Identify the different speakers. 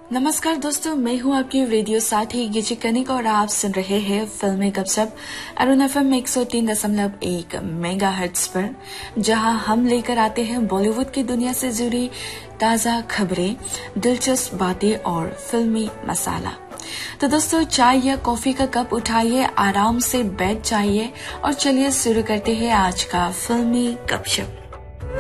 Speaker 1: नमस्कार दोस्तों, मैं हूं आपकी रेडियो साथी गिची कनिक और आप सुन रहे हैं फिल्मी गपशप अरुण FM 103.1 मेगाहर्ट्ज पर, जहां हम लेकर आते हैं बॉलीवुड की दुनिया से जुड़ी ताजा खबरें, दिलचस्प बातें और फिल्मी मसाला। तो दोस्तों, चाय या कॉफी का कप उठाइए, आराम से बैठ जाइए और चलिए शुरू करते हैं आज का फिल्मी गपशप।